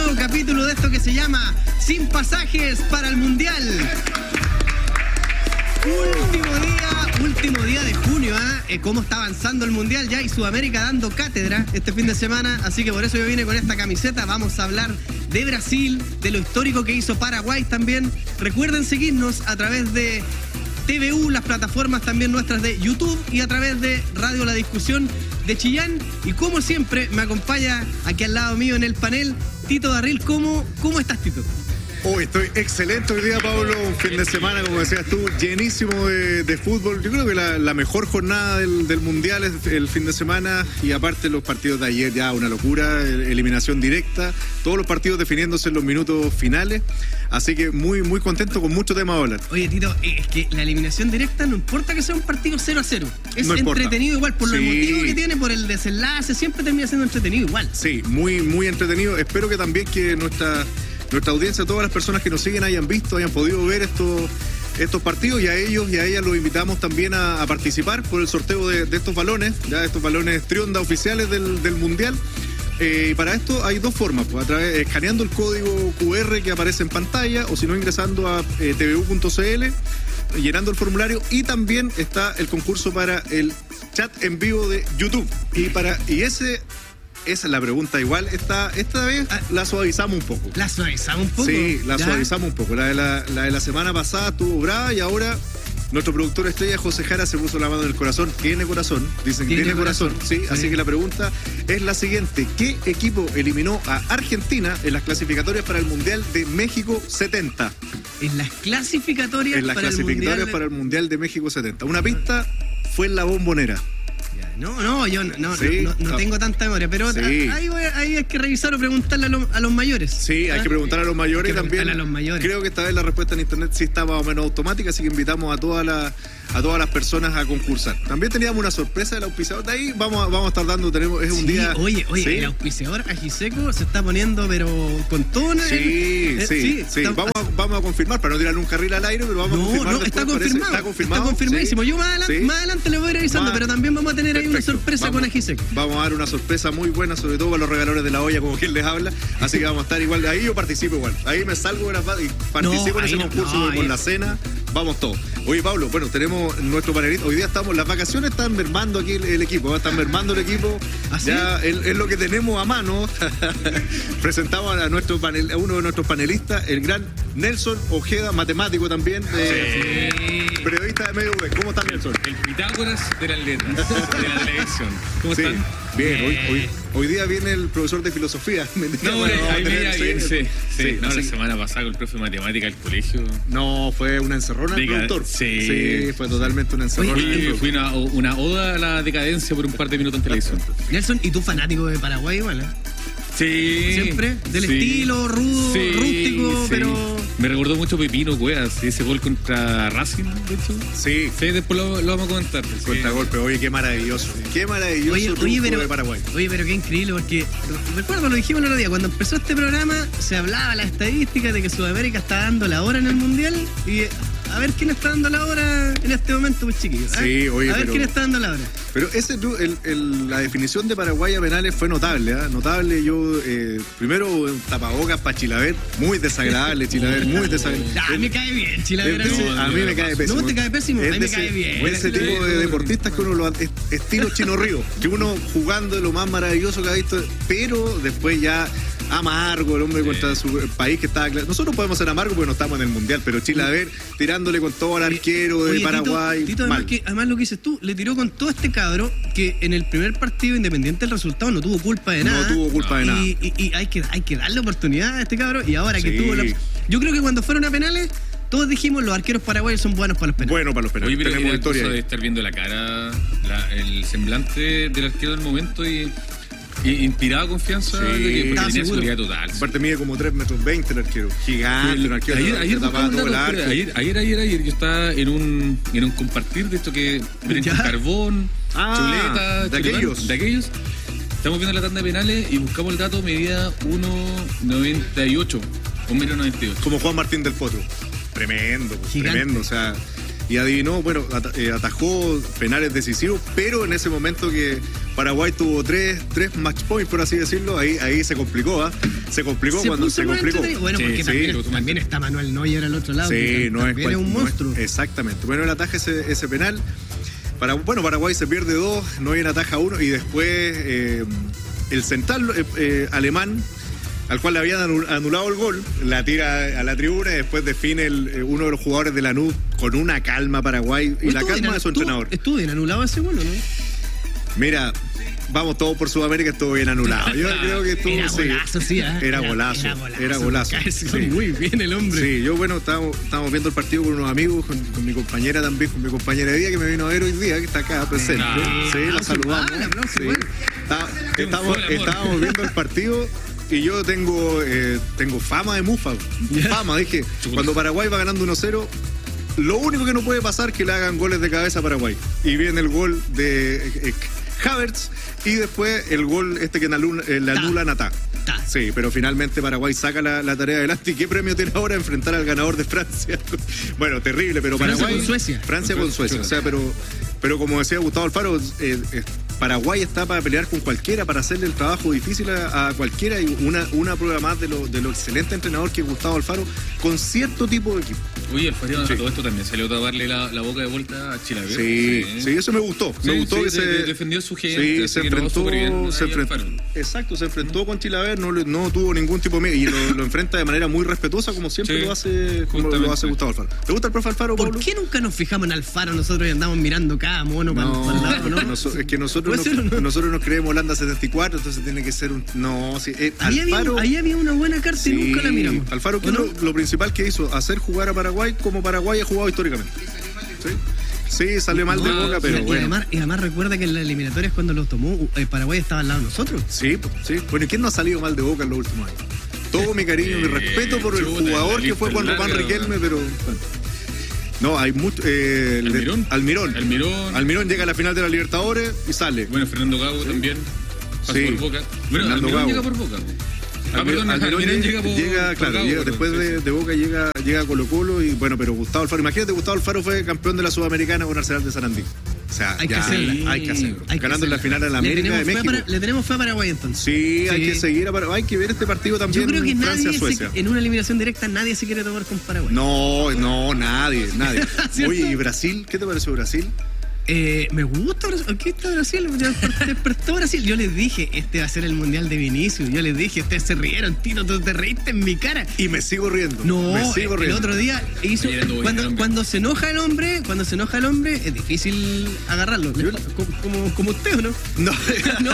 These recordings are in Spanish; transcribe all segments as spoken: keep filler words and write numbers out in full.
nuevo capítulo de esto que se llama Sin Pasajes para el Mundial. Último día, último día de junio, ¿eh? eh cómo está avanzando el Mundial ya y Sudamérica dando cátedra este fin de semana, así que por eso yo vine con esta camiseta. Vamos a hablar de Brasil, de lo histórico que hizo Paraguay también. Recuerden seguirnos a través de T V U, las plataformas también nuestras de YouTube y a través de Radio La Discusión de Chillán. Y como siempre me acompaña aquí al lado mío en el panel Tito Darril. ¿Cómo, cómo estás, Tito? Hoy oh, estoy excelente hoy día, Pablo. Un fin de semana, como decías tú, llenísimo de, de fútbol. Yo creo que la, la mejor jornada del, del Mundial es el fin de semana. Y aparte los partidos de ayer, ya una locura, eliminación directa. Todos los partidos definiéndose en los minutos finales. Así que muy, muy contento, con mucho tema a hablar. Oye, Tito, es que la eliminación directa no importa que sea un partido cero a cero. Es no entretenido igual, por sí. lo emotivo que tiene, por el desenlace, siempre termina siendo entretenido igual. Sí, muy, muy entretenido. Espero que también que nuestra... Nuestra audiencia, todas las personas que nos siguen hayan visto, hayan podido ver estos, estos partidos, y a ellos y a ellas los invitamos también a, a participar por el sorteo de, de estos balones, ya estos balones Trionda oficiales del, del Mundial. Eh, y para esto hay dos formas, pues, a través, escaneando el código Q R que aparece en pantalla, o si no ingresando a eh, t v u punto c l, llenando el formulario, y también está el concurso para el chat en vivo de YouTube. Y para y ese Esa es la pregunta. Igual esta, esta vez la suavizamos un poco. ¿La suavizamos un poco? Sí, la ¿Ya? suavizamos un poco. La de la, la de la semana pasada estuvo brava, y ahora nuestro productor estrella José Jara se puso la mano en el corazón. Tiene corazón, dicen que tiene corazón. corazón. Sí, sí, así que la pregunta es la siguiente: ¿qué equipo eliminó a Argentina en las clasificatorias para el Mundial de México setenta? En las clasificatorias, en las para, clasificatorias el mundial... para el Mundial de México setenta. Una pista fue en la Bombonera. No, no, yo no, no, sí, no, no, no tengo tanta memoria, pero sí. ahí, voy, ahí hay que revisar o preguntarle a, lo, a los mayores. Sí, hay ¿Ah? que preguntar a los mayores también. A los mayores. Creo que esta vez la respuesta en internet sí está más o menos automática, así que invitamos a todas las a todas las personas a concursar. También teníamos una sorpresa del auspiciador de ahí, vamos a, vamos a estar dando, tenemos, es un sí, día... Oye, oye, ¿sí? El auspiciador Ajiseco se está poniendo, pero con todo... Sí, el, sí, sí, sí. Está, vamos, a, vamos a confirmar, para no tirar un carril al aire, pero vamos no, a confirmar. No, después, está confirmado, está confirmado. Está confirmadísimo. Sí. Yo más adelante, sí. más adelante le voy a ir avisando, más, pero también vamos a tener perfecto. ahí una sorpresa vamos, con Ajiseco. Vamos a dar una sorpresa muy buena, sobre todo para los regaladores de la olla, como quien les habla. Así que vamos a estar igual. Ahí yo participo igual. Ahí me salgo de la y participo no, en ese no, concurso no, con ahí. la cena. Vamos todos. Oye, Pablo, bueno, tenemos nuestro panelista. Hoy día estamos, las vacaciones están mermando aquí el, el equipo, ¿eh? Están mermando el equipo. ¿Ah, ya sí? es, es lo que tenemos a mano. Presentamos a nuestro panel, a uno de nuestros panelistas, el gran Nelson Ojeda, matemático también, eh, sí. periodista de Medio Web. ¿Cómo está, Nelson? El Pitágoras de las letras, de la televisión. ¿Cómo sí. están? Bien, hoy, hoy, hoy día viene el profesor de filosofía. No, bueno, ahí me iba bien, sí. Sí, sí. No, sí. la semana pasada con el profe de matemática del colegio. No, fue una encerrona el productor. Sí. sí, fue totalmente una encerrona. Fui, fui una, una oda a la decadencia por un par de minutos en televisión. Nelson, ¿y tú fanático de Paraguay igual, eh? Sí. Siempre, del sí. estilo, rudo, sí, rústico, sí. pero... Me recordó mucho Pepino Cuevas, ese gol contra Racing, de hecho. Sí. Sí, después lo, lo vamos a comentar. Contragolpe, sí. Oye, qué maravilloso. Qué maravilloso oye, oye, pero, de Paraguay. Oye, pero qué increíble, porque recuerdo, lo dijimos el otro día, cuando empezó este programa se hablaba la estadística de que Sudamérica está dando la hora en el Mundial, y a ver quién está dando la hora en este momento, pues chiquillos. ¿eh? Sí, oye, a ver pero, quién está dando la hora. Pero ese, el, el, la definición de Paraguay a penales fue notable, ¿eh? Notable. Yo, eh, primero, un tapabocas para Chilaver, muy desagradable, Chilaver, muy desagradable. A mí me cae bien, Chilaver. No, a mí me cae pésimo. No, te cae pésimo, a mí me cae bien. Es ese tipo de deportistas que uno lo estilo Chino Río, que uno jugando de lo más maravilloso que ha visto, pero después ya amargo el hombre contra su país que estaba claro. Nosotros podemos ser amargos porque no estamos en el Mundial, pero Chilaver tirándole con todo al arquero de Oye, Paraguay. Tito, Tito además, que, además lo que dices tú, le tiró con todo este cabro que en el primer partido, independiente del resultado, no tuvo culpa de nada. No tuvo culpa no. de nada. Y, y, y hay, que, hay que darle oportunidad a este cabro. Y ahora que sí. tuvo la... Yo creo que cuando fueron a penales, todos dijimos los arqueros paraguayos son buenos para los penales. Bueno para los penales. Oye, pero tenemos historia de estar viendo la cara, la, el semblante del arquero del momento y... Y inspiraba confianza, sí, de que tenía seguro. seguridad total. Aparte mide como tres metros veinte el arquero. Gigante, el arquero. Ayer, ayer, tapaba todo el arco. ayer, ayer, ayer, ayer, yo estaba en un, en un compartir de esto que venden con carbón, ah, chuleta, de chuleta, aquellos. de aquellos. Estamos viendo la tanda de penales y buscamos el dato, medía uno noventa y ocho, un metro noventa y ocho. Como Juan Martín del Potro. Tremendo, Gigante. tremendo, o sea... Y adivinó, bueno, atajó penales decisivos, pero en ese momento que Paraguay tuvo tres, tres match points, por así decirlo, ahí, ahí se complicó, ¿eh? se complicó Se cuando puso se más complicó. entretenido. Bueno, Sí, porque sí, también, totalmente. también está Manuel Neuer al otro lado. Sí, que no es, también es un cual- no es- monstruo. exactamente. Bueno, él ataja ese, ese penal. Para, bueno, Paraguay se pierde dos, Neuer ataja uno y después eh, el central eh, eh, alemán, al cual le habían anu- anulado el gol, la tira a la tribuna y después define el, eh, uno de los jugadores de Lanús con una calma Paraguay y la Estuvo bien, calma de su estuvo- entrenador. Estuvo bien anulado ese gol, ¿o no? Mira, vamos todos por Sudamérica, estuvo bien anulado. Yo creo que estuvo, Era sí. golazo, sí. ¿eh? Era golazo, Era golazo. era golazo. Cae Sí. muy bien el hombre. Sí, yo bueno, estábamos, estábamos viendo el partido con unos amigos, con, con mi compañera también, con mi compañera de día que me vino a ver hoy día, que está acá presente. Ah, sí, la aplauso saludamos. igual, aplauso Sí. igual. Está- Triunfó estábamos, el amor. estábamos viendo el partido y yo tengo, eh, tengo fama de mufa. Fama, dije, cuando Paraguay va ganando uno cero, lo único que no puede pasar es que le hagan goles de cabeza a Paraguay. Y viene el gol de eh, eh, Havertz y después el gol este que anula, eh, le anula Natá. Ta. Sí, pero finalmente Paraguay saca la, la tarea adelante. ¿Y qué premio tiene ahora enfrentar al ganador de Francia? Bueno, terrible, pero Francia Paraguay... con Suecia. Francia Con con Suecia. O sea, pero, pero como decía Gustavo Alfaro, eh, eh, Paraguay está para pelear con cualquiera, para hacerle el trabajo difícil a, a cualquiera. Y una, una prueba más de lo, de lo excelente entrenador que es Gustavo Alfaro con cierto tipo de equipo. Oye, Alfredo, Sí. a todo esto también salió a taparle la, la boca de vuelta a Chile. Sí, sí, eso me gustó. Sí, me gustó sí, que de- se de- defendió su gente, Sí, así se que no, enfrentó, súper bien se ahí enfrentó. Alfaro. Exacto, se enfrentó con Chilaver, no, le- no tuvo ningún tipo de miedo y lo, lo enfrenta de manera muy respetuosa, como siempre Sí, lo hace, como lo justamente. hace Gustavo Alfaro. ¿Te gusta el profe Alfaro, ¿Por Pablo? qué nunca nos fijamos en Alfaro nosotros y andamos mirando cada mono para No, el lado, no? noso- es que nosotros ¿Puede ser o no, no? nosotros nos creemos Holanda setenta y cuatro, entonces tiene que ser un... No, sí, eh, Ahí había, Alfaro... ahí había una buena carta y sí, nunca la miramos. Alfaro, ¿qué ¿O es no? lo, lo principal que hizo? Hacer jugar a Paraguay como Paraguay ha jugado históricamente. Sí, sí salió mal de No, boca, sí, pero y, bueno. además, y además recuerda que en las eliminatorias cuando los tomó, eh, Paraguay estaba al lado de nosotros. Sí, pues, sí. Bueno, ¿y quién no ha salido mal de boca en los últimos años? Todo mi cariño y mi Eh, respeto por el chuta, jugador la que fue lista Juan es Román larga, Riquelme, pero... bueno. No, hay mucho... Eh, le- Almirón. Almirón. Almirón. Almirón llega a la final de la Libertadores y sale. Bueno, Fernando Gago también. Pasó Sí. por Boca. Bueno, Fernando Almirón Gago. llega por Boca. Ah, perdón, Almirón Almirón llega, llega por, llega, por claro, Gago, llega- perdón, después sí, de, sí. de Boca llega, llega Colo Colo y bueno, pero Gustavo Alfaro, imagínate, Gustavo Alfaro fue campeón de la Sudamericana con Arsenal de Sarandí. O sea, Hay que ya hacerla. hay que hacerlo. Hay que Ganando en la hacerla. final de la Le América de tenemos fe México. para- le tenemos fe a Paraguay entonces. Sí, hay Sí. que seguir a Paraguay. Hay que ver este partido también. Yo creo que nadie Francia-Suecia. se- en una eliminación directa nadie se quiere tomar con Paraguay. No, no, nadie, nadie. ¿Cierto? Oye, ¿y Brasil? ¿Qué te pareció Brasil? Eh, me gusta Brasil. Aquí está Brasil. Ya despertó Brasil. Yo les dije, este va a ser el mundial de Vinicius. Yo les dije, ustedes se rieron, Tito, tú te reíste en mi cara. Y me sigo riendo. No, me sigo el riendo. otro día hizo. Ayer anduvo bien el Cuando, hombre. cuando se enoja el hombre, cuando se enoja el hombre, es difícil agarrarlo. Yo- Como, como, como usted, ¿o no? No, No.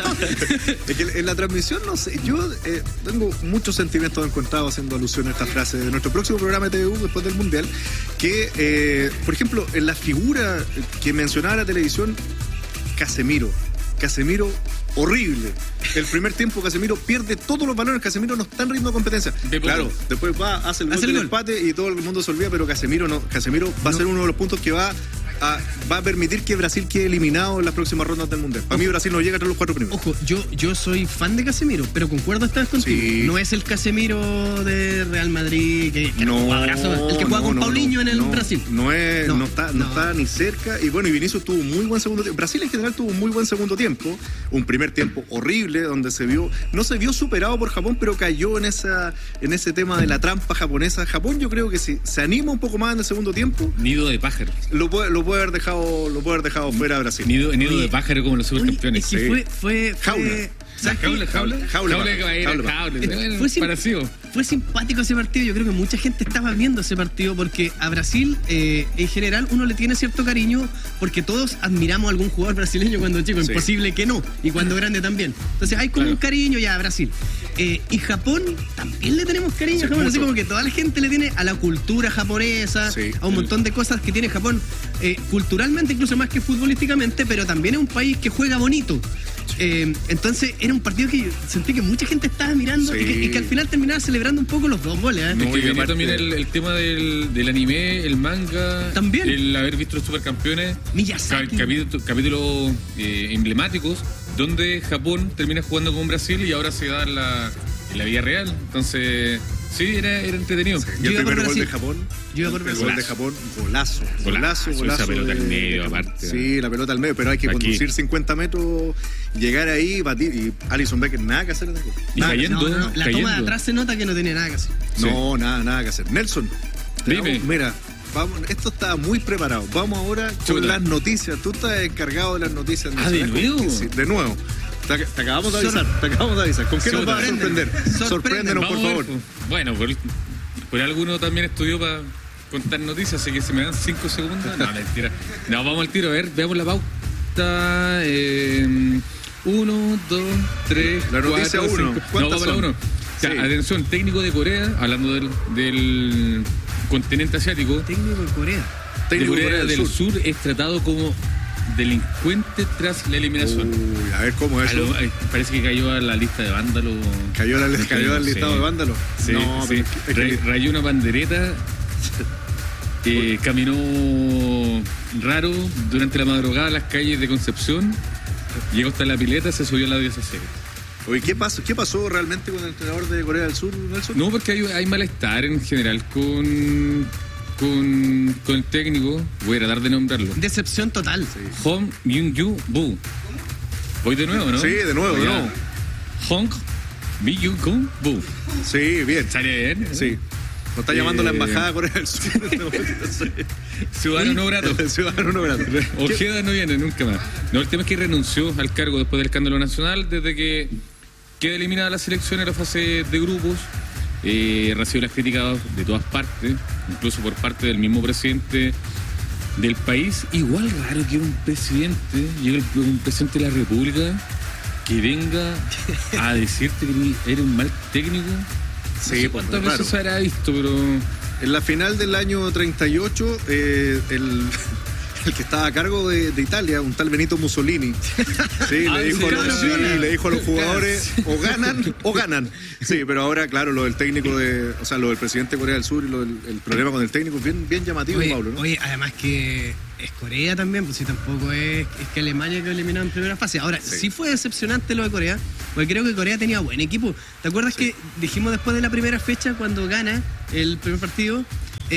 es que en la transmisión, no sé, yo eh, tengo muchos sentimientos encontrados haciendo alusión a esta frase de nuestro próximo programa de T V U después del Mundial, que, eh, por ejemplo, en la figura que mencionaba la televisión, Casemiro. Casemiro, horrible. El primer tiempo Casemiro pierde todos los balones, Casemiro no está en ritmo de competencia. De poco. Claro, después va, hace el gol Hace el del gol. empate y todo el mundo se olvida, pero Casemiro no, Casemiro va a No. ser uno de los puntos que va a, va a permitir que Brasil quede eliminado en las próximas rondas del Mundial. Para mí Brasil no llega entre los cuatro primeros. Ojo, yo, yo soy fan de Casemiro, pero concuerdo esta vez contigo. Sí. No es el Casemiro de Real Madrid, que, que era un jugadorazo, el que juega no, con no, Paulinho no, en el no, Brasil. No, es, no, No, está, no, no. está ni cerca. Y bueno, y Vinicius tuvo un muy buen segundo tiempo. Brasil en general tuvo un muy buen segundo tiempo. Un primer tiempo horrible, donde se vio, no se vio superado por Japón, pero cayó en esa, en ese tema de la trampa japonesa. Japón, yo creo que si se anima un poco más en el segundo tiempo, Nido de pájaro. lo puede, lo puede haber dejado, lo puede haber dejado fuera a Brasil. Nido, nido Oye, de pájaro como los Oye, supercampeones. es que sí. fue, fue, Jaula. fue- La ¿sabes qué? jaula, jaula, Jaula, jaula, jaula, caballero, jaula. jaula. Eh, Bueno, fue sim- parecido. Fue simpático ese partido. Yo creo que mucha gente estaba viendo ese partido porque a Brasil, eh, en general, uno le tiene cierto cariño porque todos admiramos a algún jugador brasileño cuando chico. Sí. Imposible que no. Y cuando grande también. Entonces hay como Claro. un cariño ya a Brasil. Eh, y Japón, también le tenemos cariño Sí, a Japón. Así mucho. como que toda la gente le tiene a la cultura japonesa, Sí. a un montón de cosas que tiene Japón, eh, culturalmente, incluso más que futbolísticamente, pero también es un país que juega bonito. Eh, entonces era un partido que yo sentí que mucha gente estaba mirando Sí. y, que, y que al final terminaba celebrando un poco los dos goles. ¿eh? No, Es que y viene aparte- también el, el tema del, del anime, el manga. También. El haber visto los supercampeones. Miyazaki. Ca- capítulos capítulos, eh, emblemáticos donde Japón termina jugando con Brasil y ahora se da en la, en la vida real. Entonces Sí, era, era entretenido. Sí. Y Yo el iba por primer gol de Brasil. Japón. Yo iba por El Brasil. gol de Japón, golazo. Golazo, Golazo, golazo. esa pelota de- al medio, aparte. Sí, la pelota al medio, pero hay que Aquí. conducir cincuenta metros, llegar ahí, batir. Y Alison Becker, nada que hacer. Y Nada que cayendo. No, no, no, la toma de cayendo. atrás se nota que no tiene nada que hacer. hacer. No, nada, nada que hacer. Nelson, te Dime. damos- mira, vamos, esto está muy preparado. Vamos ahora con Chuta. las noticias. Tú estás encargado de las noticias. Ah, ¿de Nelson. nuevo? Sí, de nuevo. Te, te acabamos de Sor- avisar, te acabamos de avisar. ¿Con qué nos vas a Sorpréndenos. sorprender? Sorpréndenos, por Vamos a ver, favor. pues. Bueno, por, por alguno también estudió para contar noticias, así que si me dan cinco segundos. No, mentira. No, vamos al tiro. A ver, veamos la pauta. Eh, uno, dos, tres, La noticia cuatro, uno. cinco. No, ¿Cuántas vamos a la son? uno. Ya, Sí. atención, técnico de Corea, hablando del, del continente asiático. Técnico de Corea. De Técnico de Corea, Corea del sur. es tratado como delincuente tras la eliminación. Uy, a ver cómo es A eso. lo- eh, parece que cayó a la lista de vándalos. Cayó, la, cayó al Sí. listado de vándalos. Sí, no, sí. pero es que- Ray- rayó una bandereta, eh, caminó raro durante la madrugada a las calles de Concepción, llegó hasta la pileta, se subió a la diosa seca. Oye, ¿qué pasó, ¿qué pasó realmente con el entrenador de Corea del Sur, Nelson? No, porque hay, hay malestar en general con, con, con el técnico, voy a tratar de nombrarlo. Decepción total. Hong Myung-ju Bu. Voy de nuevo, ¿no? Sí, de nuevo, de Ya. nuevo. Hong Myung-ju Bu. Sí, bien. ¿Sale bien? Sí. Nos está Eh, llamando la embajada de Corea del Sur. Ciudadano no grato. Ciudadano no grato. ¿Qué- Ojeda no viene nunca más. No, el tema es que renunció al cargo después del escándalo nacional, desde que queda eliminada la selección en la fase de grupos. Eh, recibió las críticas de todas partes, incluso por parte del mismo presidente del país. Igual raro que un presidente, llegue el- un presidente de la República, que venga a decirte que eres un mal técnico. Sí, No sé pues, cuántas raro. veces se habrá visto, pero... En la final del año treinta y ocho, eh, el, el que estaba a cargo de, de Italia, un tal Benito Mussolini, sí, Ah, le, dijo a sí, los, claro, sí, claro. le dijo a los jugadores, o ganan o ganan. Sí, pero ahora, claro, lo del técnico de, o sea, lo del presidente de Corea del Sur y lo del el problema con el técnico, bien, bien llamativo, Oye, Pablo, ¿no? oye, además que es Corea también, pues si tampoco es, es que Alemania quedó eliminada en primera fase. Ahora, sí. Sí. fue decepcionante lo de Corea, porque creo que Corea tenía buen equipo. ¿Te acuerdas Sí. que dijimos después de la primera fecha, cuando gana el primer partido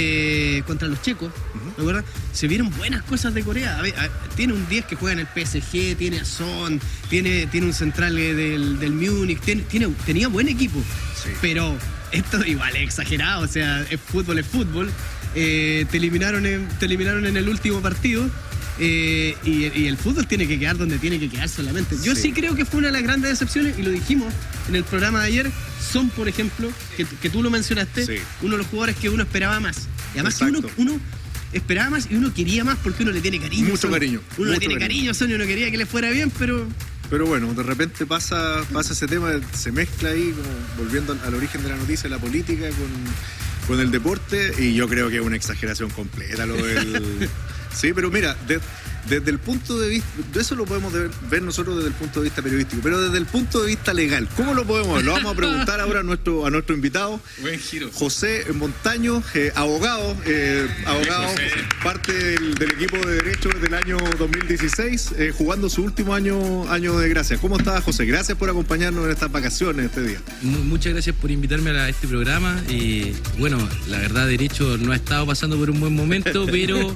eh, contra los checos, ¿te acuerdas? Se vieron buenas cosas de Corea. A ver, a- tiene un diez que juega en el P S G, tiene a Son, tiene, tiene un central eh, del, del Múnich, tiene, tiene- tenía buen equipo. Sí. Pero esto igual es exagerado, o sea, es fútbol, es fútbol. Eh, te, eliminaron en, te eliminaron en el último partido eh, y, y el fútbol tiene que quedar donde tiene que quedar solamente. Yo sí. Sí. creo que fue una de las grandes decepciones y lo dijimos en el programa de ayer. Son, por ejemplo, que, que tú lo mencionaste, Sí. uno de los jugadores que uno esperaba más. Y además que uno, Exacto. uno esperaba más y uno quería más porque uno le tiene cariño. Mucho Son. cariño, Uno le mucho tiene cariño. cariño, Son, y uno quería que le fuera bien, pero... Pero bueno, de repente pasa, pasa ese tema, se mezcla ahí, como volviendo al, al origen de la noticia, la política con, con el deporte, y yo creo que es una exageración completa lo del... Sí, pero mira, de- desde el punto de vista, de eso lo podemos ver, ver nosotros desde el punto de vista periodístico, pero desde el punto de vista legal, ¿cómo lo podemos ver? Lo vamos a preguntar ahora a nuestro, a nuestro invitado, Buen giro. José Montaño, eh, abogado, eh, abogado, José. parte del, del equipo de Derecho del año dos mil dieciséis, eh, jugando su último año, año de gracia. ¿Cómo estás, José? Gracias por acompañarnos en estas vacaciones este día. Mu- Muchas gracias por invitarme a este programa. Y bueno, la verdad, Derecho no ha estado pasando por un buen momento, pero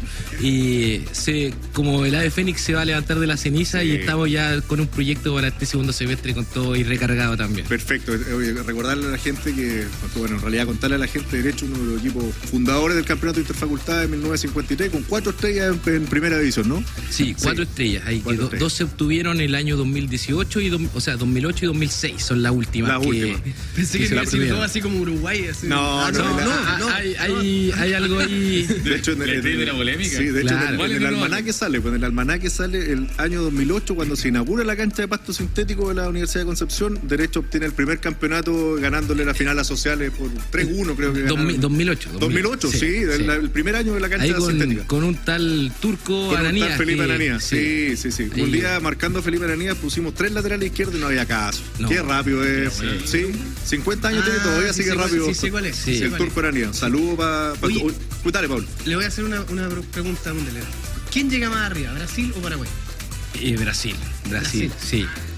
y, se, como el ave fénix se va a levantar de la ceniza, Sí. y estamos ya con un proyecto para este segundo semestre con todo y recargado también. Perfecto. Eh, oye, recordarle a la gente que, bueno, en realidad contarle a la gente Derecho, uno de los equipos fundadores del Campeonato Interfacultad de mil novecientos cincuenta y tres, con cuatro estrellas en, en primera división, ¿no? Sí, cuatro Sí. estrellas. Hay Cuatro que do- estrellas. dos se obtuvieron el año dos mil dieciocho, y do- o sea, dos mil ocho y dos mil seis son las últimas. Las que, últimas. Pensé que que se me la decía obtuvieron. todo así como Uruguay. Así. No, Ah, no, no, la- no, Ah, no. hay, hay, hay algo ahí. De hecho, en el, Le en tiene el- la polémica. Sí, de hecho, Claro. en el, Vale, en el no, no, almanaque vale. sale, pues en el almanaque sale el año dos mil ocho, cuando se inaugura la cancha de pasto sintético de la Universidad de Concepción. Derecho obtiene el primer campeonato ganándole la final a Sociales por tres uno, creo que Dos mil- ganaron. dos mil ocho. dos mil ocho, sí, el, el primer año de la cancha Ahí con, sintética. con un tal Turco Con un Ananías. tal Felipe que- Ananías, sí, sí, sí. Ahí. Un día marcando a Felipe Ananías pusimos tres laterales izquierdos y no había caso. No. Qué rápido es. Sí. Sí, cincuenta años Ah, tiene todavía, sí sigue sé cuál- rápido. sí sé cuál es, sí sí sé el cuál es. turco Ananías. Saludos para... Pa, Oye. Uy, dale, Pablo. Le voy a hacer una, una pregunta a Mundelera. ¿Quién llega más arriba, Brasil o Paraguay? Eh, Brasil, Brasil, Brasil. sí.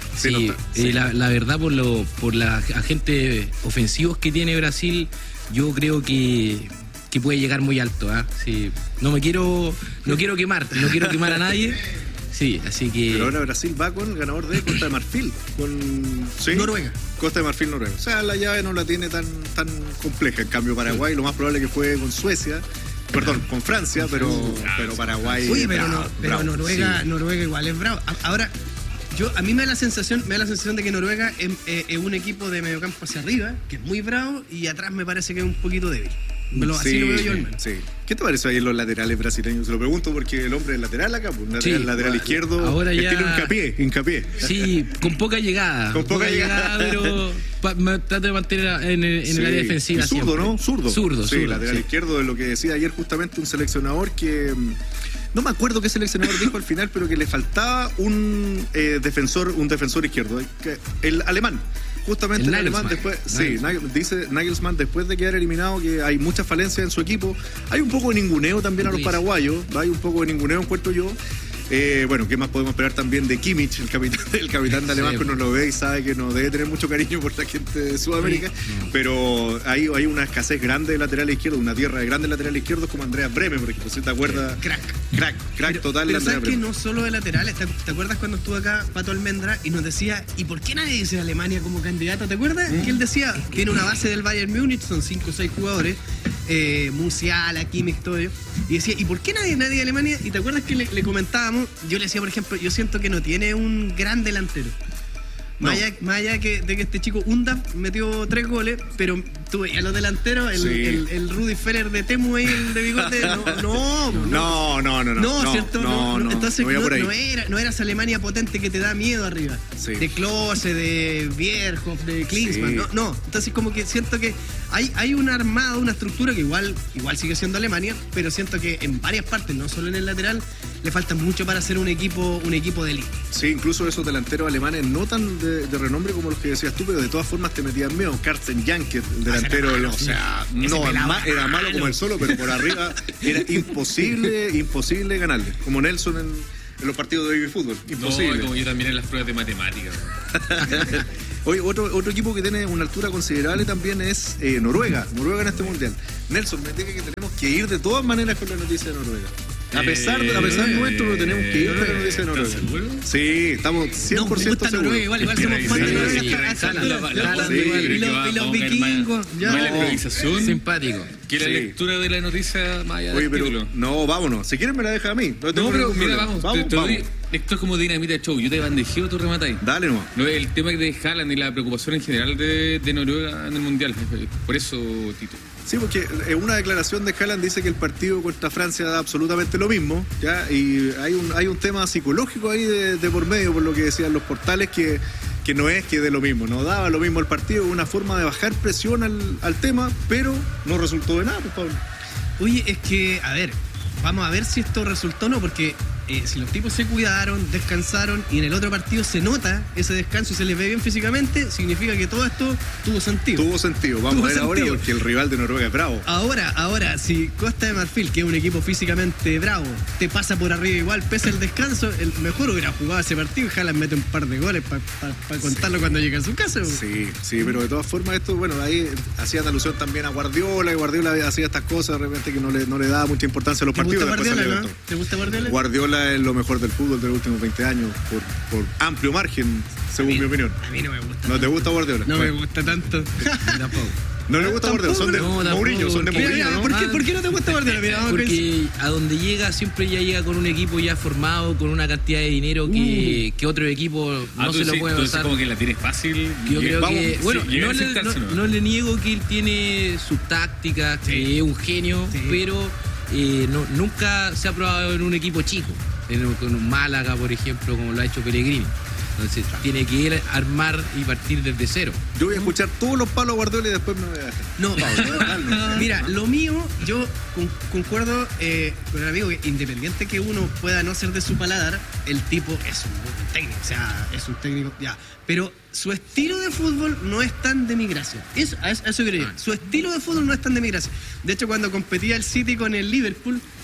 Sí, sí, eh, la, la verdad por lo por los agentes ofensivos que tiene Brasil, yo creo que, que puede llegar muy alto. ¿eh? Sí, no me quiero no quiero quemar, no quiero quemar a nadie. Sí, así que... Pero ahora Brasil va con el ganador de Costa de Marfil, con ¿sí? Noruega. Costa de Marfil, Noruega. O sea, la llave no la tiene tan tan compleja. En cambio, Paraguay, lo más probable es que fue con Suecia. Perdón, con Francia, pero, pero Paraguay... Uy, pero, bravo, no, pero bravo, Noruega, sí. Noruega igual es bravo. Ahora, yo a mí me da la sensación, me da la sensación de que Noruega es, es, es un equipo de mediocampo hacia arriba, que es muy bravo, y atrás me parece que es un poquito débil. Lo, así sí, lo veo yo al menos. Sí. ¿Qué te parece ahí en los laterales brasileños? Se lo pregunto porque el hombre es lateral acá, pues, lateral, Sí, lateral izquierdo, ahora ya... estilo hincapié, hincapié. Sí, con poca llegada. Con poca llegada. Pero pa, me, trato de mantener en, el, en Sí. el área defensiva. Y zurdo, siempre. ¿no? Zurdo. Zurdo, sí, zurdo, lateral sí. izquierdo, de lo que decía ayer justamente un seleccionador que... No me acuerdo qué seleccionador dijo al final, pero que le faltaba un eh, defensor, un defensor izquierdo. El alemán. Justamente el, el alemán después, sí, Nagelsmann. dice Nagelsmann después de quedar eliminado que hay muchas falencias en su equipo. Hay un poco de ninguneo también a los paraguayos, hay un poco de ninguneo, encuentro yo. Eh, bueno, ¿qué más podemos esperar también de Kimmich, el capitán, el capitán de Alemán, sí, que uno lo ve y sabe que no debe tener mucho cariño por la gente de Sudamérica, sí, no. Pero hay, hay una escasez grande de lateral izquierdo, una tierra de grandes laterales izquierdos como Andreas Bremen, por ejemplo, si te acuerdas. Crack. Crack, crack pero, total. Pero Andrea sabes que Bremen. no solo de laterales, ¿te, ¿te acuerdas cuando estuvo acá Pato Almendra y nos decía, ¿y por qué nadie dice Alemania como candidato? ¿Te acuerdas? ¿Mm? Que él decía, tiene una base del Bayern Múnich, son cinco o seis jugadores, eh, Musiala, Kimmich, todo ello, y decía, ¿y por qué nadie, nadie de Alemania? Y te acuerdas que le, le comentábamos, yo le decía, por ejemplo, yo siento que no tiene un gran delantero. Más, no. allá, más allá que, de que este chico Undaf metió tres goles, pero tú veías a los delanteros, el, sí. el, el Rudi Feller de Temu ahí, el de bigote, no, no, no, no, no, no, no, no, ¿cierto? No, no, entonces no, no, no, era, no era esa Alemania potente que te da miedo arriba. Sí. De Klose, de Bierhoff, de Klinsmann, sí. no, no. Entonces como que siento que hay, hay una armada, una estructura que igual, igual sigue siendo Alemania, pero siento que en varias partes, no solo en el lateral, le falta mucho para ser un equipo, un equipo de élite. Sí, incluso esos delanteros alemanes no tan de, de renombre como los que decías tú, pero de todas formas te metían miedo. Carsten Janker, el delantero, o sea, no, ma, era malo como el solo, pero por arriba era imposible, imposible ganarle. Como Nelson en, en los partidos de baby fútbol. Imposible. No, como yo también en las pruebas de matemáticas. Oye, otro, otro equipo que tiene una altura considerable también es eh, Noruega. Noruega en este mundial. Nelson, me dice que tenemos que ir de todas maneras con la noticia de Noruega. A pesar, de, a pesar eh, nuestro, lo tenemos que ir con la noticia de Noruega. ¿Seguro? Sí, estamos cien por ciento no, seguros. Igual, igual somos fans de Noruega. Y los vikingos. La improvisación. Simpático. Que la sí. lectura de la noticia más allá Oye, del pero, título. No, vámonos. Si quieren me la deja a mí. No, no pero mira, vamos. Vamos, te, te vamos. Doy, esto es como dinamita de show. Yo te bandejeo, tú rematáis. Dale nomás. No, el tema de Haaland y la preocupación en general de, de Noruega en el Mundial. Por eso, Tito. Sí, porque en una declaración de Haaland dice que el partido contra Francia da absolutamente lo mismo, ¿ya? Y hay un, hay un tema psicológico ahí de, de por medio, por lo que decían los portales, que, que no es que de lo mismo, no daba lo mismo el partido, una forma de bajar presión al, al tema, pero no resultó de nada, pues, Pablo. Oye, es que, a ver, vamos a ver si esto resultó o no, porque eh, si los tipos se cuidaron, descansaron y en el otro partido se nota ese descanso y se les ve bien físicamente, significa que todo esto tuvo sentido. Tuvo sentido, vamos tuvo a ver sentido. ahora porque el rival de Noruega es bravo. Ahora, ahora, si Costa de Marfil, que es un equipo físicamente bravo, te pasa por arriba igual, pese el descanso, el mejor hubiera jugado ese partido y Haaland mete un par de goles para pa, pa contarlo sí. cuando llegue a su casa. Sí, sí, pero de todas formas esto, bueno, ahí hacían alusión también a Guardiola, y Guardiola hacía estas cosas de repente que no le, no le daba mucha importancia a los ¿Te partidos. Gusta Guardiola, ¿no? ¿Te gusta Guardiola? Guardiola es lo mejor del fútbol de los últimos veinte años, por, por amplio margen, según mí, mi opinión. A mí no me gusta. ¿No te gusta Guardiola? No bueno. me gusta tanto. Tampoco. ¿No le gusta Guardiola? Son de no, Mourinho, son de mira, Mourinho, mira, ¿no? ¿por, qué, ¿Por qué no te gusta Guardiola? Mira, vamos porque a donde llega siempre ya llega con un equipo ya formado, con una cantidad de dinero que, uh. que otro equipo no ah, se lo sí, puede pasar. como que la tienes fácil. Yo creo vamos, que, bueno, sí, no, le, no, no le niego que él tiene sus tácticas, sí. que es un genio, sí. pero eh, no, nunca se ha probado en un equipo chico, en un, en un Málaga, por ejemplo, como lo ha hecho Pellegrini. Entonces tiene que ir a armar y partir desde cero. Yo voy a escuchar todos los palos a Guardiola y después me voy a dejar. No, yo, mira, lo mío, yo concuerdo eh, con el amigo que independiente que uno pueda no ser de su paladar, el tipo es un buen técnico, o sea, es un técnico, ya. Pero su estilo de fútbol no es tan de mi gracia. Eso, a eso, a eso quiero decir. Su estilo de fútbol no es tan de mi gracia. De hecho, cuando competía el City con el Liverpool,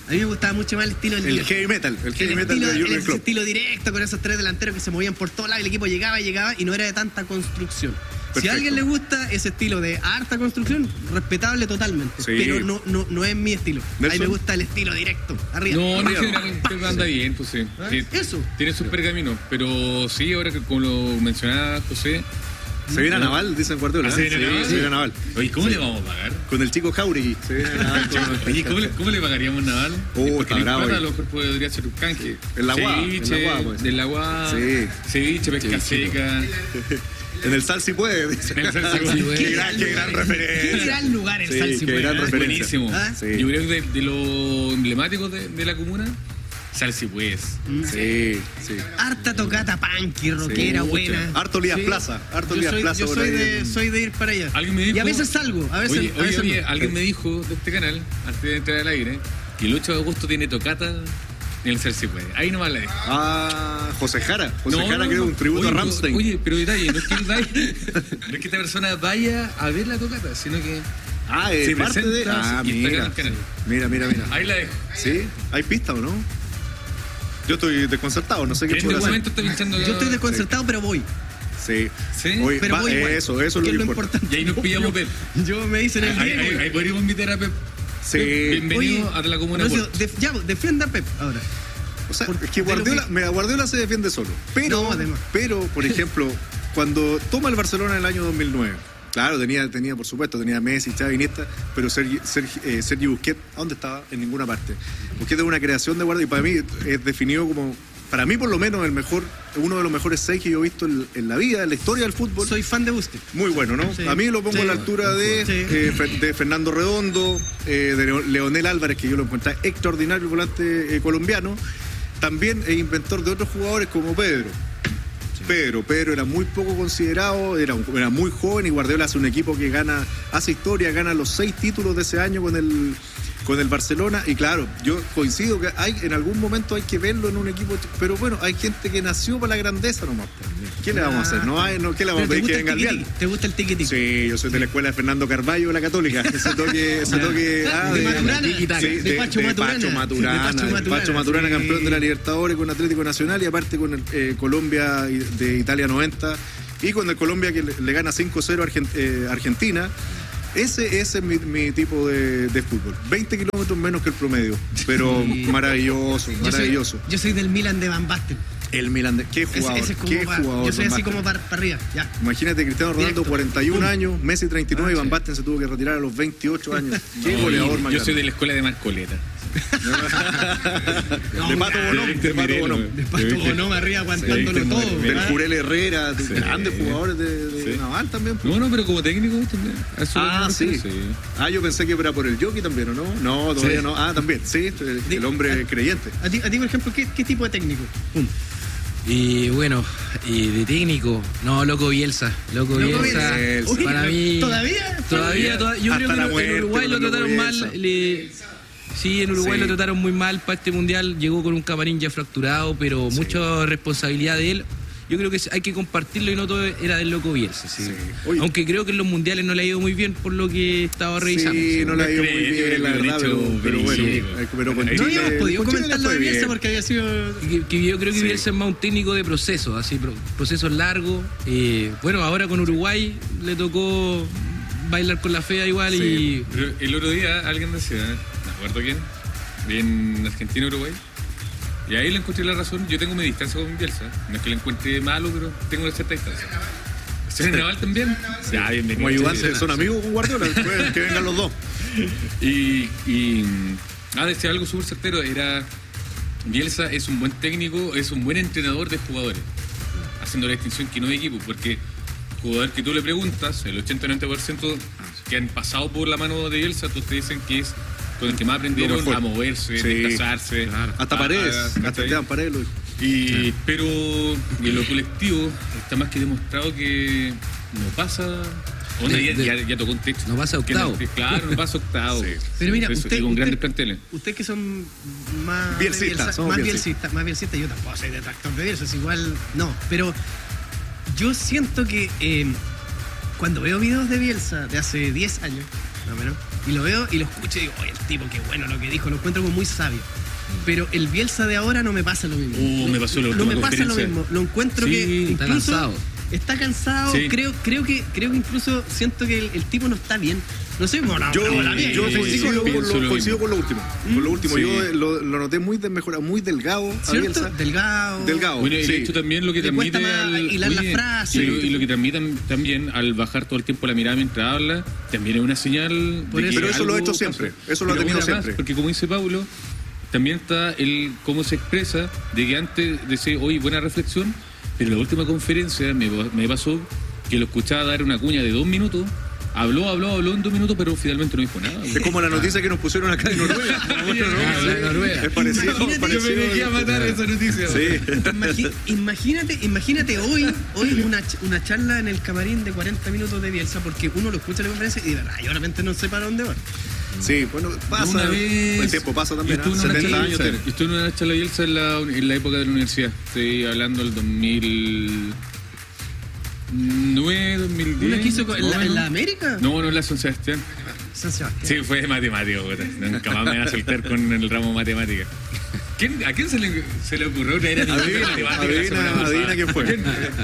A mí me gustaba mucho más el estilo del El heavy metal, el heavy el metal estilo, de el Jürgen Klopp. estilo directo con esos tres delanteros que se movían por todos lados, el equipo llegaba y llegaba y no era de tanta construcción. Si Perfecto. a alguien le gusta ese estilo de harta construcción, respetable totalmente, Sí. pero no, no, no es mi estilo. A mí Nelson. me gusta el estilo directo, arriba. No, no, en Arriba. general Pep anda bien, pues sí. ¿Ah? Sí, Eso. Tiene sus pergaminos, pero sí, ahora que como lo mencionaba José. Se viene a Naval, dicen Guardiola. Ah, ¿se viene Sí, a Naval? se viene a Naval. Oye, ¿cómo le vamos a pagar? Con el chico Jauregui. Se viene a Naval con- Oye, ¿cómo le, cómo le pagaríamos Naval? Oh, Porque está no bravo importa, a ahí. lo mejor podría ser un canje. En la Guada, en la Ceviche, Guada, pues. de la Guada. Sí. Ceviche, pesca seca. En el Sal si puede, dice. En el Sal si puede. Qué gran, qué gran Qué referencia. gran lugar el Sí, Sal, si qué puede, gran ¿eh? referencia. Buenísimo. Ah, sí. Yo creo que de, de los emblemáticos de, de la comuna, Salsipuez. Sí, sí. Harta tocata punky, rockera, mucho. buena. Harto Lías Sí. Plaza, harto Yo Lías soy, Plaza yo por soy ahí de, en- soy de ir para allá. Alguien me dijo. Y a veces salgo, a veces, Oye, a oye, veces oye, no. alguien me dijo de este canal, antes de entrar al aire, que el ocho de agosto tiene tocata en el Salsipuez. Ahí nomás la dejo. Ah, José Jara. José No, Jara no, creo no. un tributo Oye, a pero- Rammstein. Oye, pero detalle, no es que él vaya, no es que esta persona vaya a ver la tocata, sino que Ah, es se parte de. presenta Ah, y está acá en mira. el canal. Mira, mira, mira. Ahí la dejo. ¿Sí? ¿Hay pista o no? Yo estoy desconcertado, no sé qué En este puedo hacer. momento está pinchando la... Yo estoy desconcertado, pero voy. Sí. Sí, Oye, Pero va- voy igual. eso, eso es que lo que importa. Y ahí nos pillamos Pep. Yo me dicen el Ahí, Diego. ahí, ahí podríamos invitar a Pep. Sí. Pep, bienvenido Oye, a la comuna. Horacio, Port. def- ya, defienda a Pep ahora. O sea, Por- es que de lo Guardiola, que- mira, Guardiola se defiende solo. Pero, No, además. pero, por ejemplo, cuando toma el Barcelona en el año dos mil nueve, claro, tenía, tenía por supuesto, tenía Messi, Xavi, Iniesta, pero Sergi, Sergi, eh, Sergi Busquets, ¿a dónde estaba? En ninguna parte. Busquets es una creación de Guardiola y para mí es definido como, para mí por lo menos, el mejor, uno de los mejores seis que yo he visto en, en la vida, en la historia del fútbol. Soy fan de Busquets. Muy bueno, ¿no? Sí. A mí lo pongo Sí. a la altura de, Sí. eh, Fer- de Fernando Redondo, eh, de Leo- Leonel Álvarez, que yo lo encontré extraordinario, el volante eh, colombiano. También es inventor de otros jugadores como Pedro. Pedro, Pedro era muy poco considerado, era, un- era muy joven y Guardiola hace un equipo que gana, hace historia, gana los seis títulos de ese año con el con el Barcelona y claro, yo coincido que hay en algún momento hay que verlo en un equipo, pero bueno, hay gente que nació para la grandeza nomás. ¿Qué le vamos a hacer? No hay, no, ¿qué le vamos a Pero pedir ¿te que gusta venga el al Vial? tiquitiqui? ¿Te gusta el tiquitiqui? Sí, yo soy de la escuela de Fernando Carballo, la católica. Ese toque, ese toque ah, De Maturana. tiki-taka. Sí, de Pacho Maturana. Pacho De Maturana, Pacho de Maturana, Pacho Maturana, sí. campeón de la Libertadores con Atlético Nacional y aparte con el, eh, Colombia y- de Italia noventa y con el Colombia que le, le gana cinco cero a Argent- eh, Argentina. Ese, ese es mi, mi tipo de, de fútbol. veinte kilómetros menos que el promedio, pero Sí. maravilloso, Yo soy, maravilloso. yo soy del Milan de Van Basten. El Milan, de, qué Ese, jugador, ese es como qué pa- jugador. yo soy Van así Basten. como para arriba. Ya. Imagínate, Cristiano Ronaldo, Directo. cuarenta y un Pum. años, Messi treinta y nueve, Ah, y Van sí. Basten se tuvo que retirar a los veintiocho años. Qué No, goleador yo, más yo soy grande. de la escuela de Marcoleta. de Pato Bonón, de Pato Mirelo, Bonón. güey. De Pato Bonón arriba aguantándolo Sí, todo. sí, Del ¿verdad? Jurel Herrera, de Sí. grandes jugadores de, de Sí. Naval también. pues. No, no, pero como técnico también. A eso Ah, me sí. refiero, Ah, yo pensé que era por el jockey también, ¿o no? No, todavía Sí. no. Ah, también, sí, el, el hombre creyente. A ti, a ti, por ejemplo, ¿qué, qué tipo de técnico? Pum. Y bueno, y de técnico, no, loco Bielsa. Loco, Loco Bielsa. Bielsa. Uy, Para mí. ¿Todavía? Todavía, toda- yo Hasta creo que la en- muerte, en Uruguay lo Loco trataron Bielsa. mal. le- sí, en Uruguay Sí. lo trataron muy mal para este mundial. Llegó con un camarín ya fracturado, pero mucha responsabilidad de él. Yo creo que hay que compartirlo y no todo era del loco Bielsa. Sí. Sí. Oye. Aunque creo que en los mundiales no le ha ido muy bien por lo que estaba revisando. Sí, no la ha ido muy Creyente, bien, la yo verdad, creo pero, que pero bueno. sí. eh, Pero con No No Chile- habíamos podido con Chile comentar le lo de fue Bielsa bien. porque había sido... Que, que yo creo que Sí. Bielsa es más un técnico de procesos, así, pro- procesos largos. Eh, bueno, ahora con Uruguay le tocó bailar con la fea igual Sí. y Pero el otro día alguien decía, no acuerdo quién, en Argentina, Uruguay, y ahí le encontré la razón. Yo tengo mi distancia con Bielsa. No es que le encuentre malo, pero tengo una cierta distancia. ¿Se Naval también? Ya, bienvenido. Como ayudantes, Sí. son amigos con Guardiola, pueden que vengan los dos. Y, y ah, decía algo súper certero, era Bielsa es un buen técnico, es un buen entrenador de jugadores, haciendo la distinción que no hay equipo, porque jugador que tú le preguntas, el ochenta noventa por ciento que han pasado por la mano de Bielsa, todos te dicen que es con el que más aprendieron mejor. a moverse, Sí. desplazarse. Hasta a- Paredes, a- hasta ¿cachai? Esteban Paredes. lo dijo. Y, pero en lo colectivo está más que demostrado que no pasa. Onda, De- ya, de- ya- ya tocó un texto. no pasa Que octavo. no- claro, no pasa octavo. Sí. Pero mira, Eso, usted, y con usted- grandes planteles. Ustedes que son más Bielsistas, de Bielsa- somos más bielsistas. bielsistas, más bielsistas, yo tampoco soy detractor de Bielsa, es igual, no, pero yo siento que eh, cuando veo videos de Bielsa de hace diez años, más o menos. Y lo veo y lo escucho y digo, oye, el tipo, qué bueno lo que dijo, lo encuentro como muy sabio. Pero el Bielsa de ahora no me pasa lo mismo. Uh, me pasó la No última me pasa lo conferencia. mismo. Lo encuentro Sí, que está incluso cansado. está cansado. Sí. Creo, creo que, creo que incluso siento que el, el tipo no está bien. No sé, bueno, Yo, no, la mía, yo el coincido, psicólogo, con pienso lo, lo coincido mismo. con lo último. Con lo último, Sí. yo eh, lo, lo noté muy desmejorado, muy delgado a ¿cierto? Bielsa. Delgado. Delgado. Bueno, y Sí. de hecho también lo que Le cuesta transmite más al, hilar las oye, frases. y, lo, y lo que transmite tam- también al bajar todo el tiempo la mirada mientras habla, también es una señal Por de eso- que Pero eso lo ha algo hecho siempre, pasó. eso lo ha Pero tenido bueno, además, siempre. porque como dice Paulo, también está el cómo se expresa, de que antes decía, oye, buena reflexión, pero en la última conferencia me, me pasó que lo escuchaba dar una cuña de dos minutos. Habló, habló, habló en dos minutos, pero finalmente no dijo nada. Es como la noticia que nos pusieron acá en Noruega. Bueno, ¿no? Ah, la Noruega. Es parecido. Imagínate, parecido yo me quería matar esa noticia. Sí. Imagi- imagínate, imagínate hoy, hoy una, ch- una charla en el camarín de cuarenta minutos de Bielsa, porque uno lo escucha en la conferencia y de verdad, yo realmente no sé para dónde va. Sí, bueno, pasa. Una vez, El tiempo pasa yo también. estuve ¿ah? en una setenta charla años Bielsa, tiene. yo estuve en una charla Bielsa en la, en la época de la universidad. Estoy hablando del dos mil nueve, dos mil diez. ¿Una que hizo con- en, la, más o en la menos. América? No, no en la San Sebastián. San Sebastián. Sí, fue matemático, puta. Nunca más me van a soltar con el ramo matemática. ¿Quién, ¿A quién se le, se le ocurrió traer a mi Adivina, matemática la semana adivina, pasada? adivina quién fue.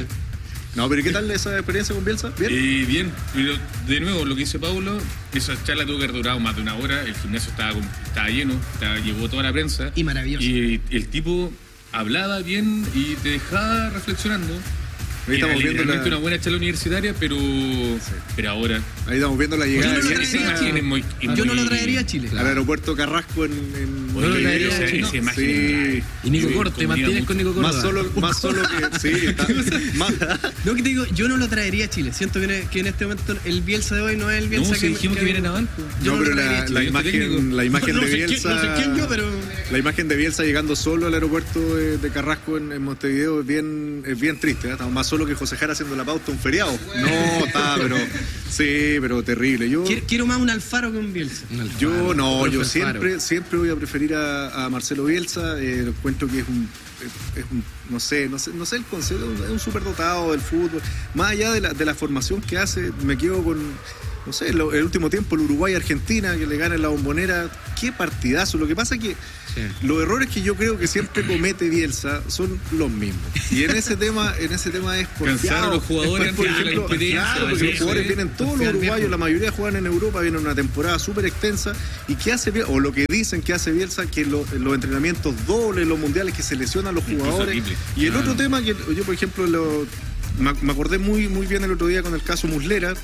No, pero ¿y qué tal esa experiencia con Bielsa? ¿Bien? Y bien, pero de nuevo, lo que dice Paulo, esa charla tuvo que haber durado más de una hora, el gimnasio estaba, con- estaba lleno, estaba- llegó toda la prensa. Y maravilloso. Y el tipo hablaba bien y te dejaba reflexionando. Ahí Era estamos viendo literalmente la- una buena charla universitaria, pero, pero ahora... Ahí estamos viendo la Yo llegada no lo de traería Bielsa a Chile. es muy- es Yo no muy- lo traería a Chile. al aeropuerto Carrasco en. en Oye, No lo traería esa- a Chile. esa imagen Sí. Y Nico Yo Corte, comunidad mantienes mucho. con Nico Corte. Más solo, más solo que. Sí, está- más, No, que te digo, yo no lo traería a Chile. Siento que, en- que en este momento el Bielsa de hoy no es el Bielsa No, que si dijimos que viene Naval. pues. Yo no, no pero lo traería la, a Chile. la Yo imagen, técnico. la imagen No de sé quién- Bielsa. no sé quién yo, pero- La imagen de Bielsa llegando solo al aeropuerto de, de Carrasco en, en Montevideo es bien, es bien triste. ¿eh? Estamos más solo que José Jara haciendo la pauta un feriado. No, está, pero. Sí, pero terrible. Yo. Quiero, quiero más un Alfaro que un Bielsa. Un Alfaro, Yo no, profe yo Alfaro. siempre, siempre voy a preferir a, a Marcelo Bielsa. Eh, encuentro que es un, es un, no sé, no sé, no sé el concepto, es un superdotado del fútbol. Más allá de la, de la formación que hace, me quedo con, no sé, lo- el último tiempo el Uruguay-Argentina que le gana en la Bombonera, qué partidazo. Lo que pasa es que Sí. los errores que yo creo que siempre comete Bielsa son los mismos. Y en ese tema, en ese tema es Cansaron porfiado. los jugadores Es por antes de la ejemplo, competencia, claro, porque sí, los jugadores sí. vienen todos los Porfiar uruguayos, viejo. la mayoría juegan en Europa, vienen una temporada súper extensa. ¿Y qué hace Bielsa? O lo que dicen que hace Bielsa, que lo- los entrenamientos dobles, los mundiales, que se lesionan los Incluso jugadores. triple. Y el Claro. otro tema que yo, por ejemplo, lo, me, me acordé muy, muy bien el otro día con el caso Muslera.